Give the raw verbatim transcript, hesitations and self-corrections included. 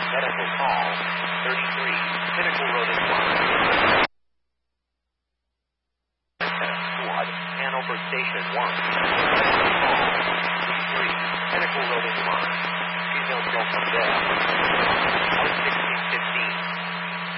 Medical call. thirty-three, Pinnacle Road is one. Squad, Hanover Station one. Medical call. thirty-three, Pinnacle Road is one.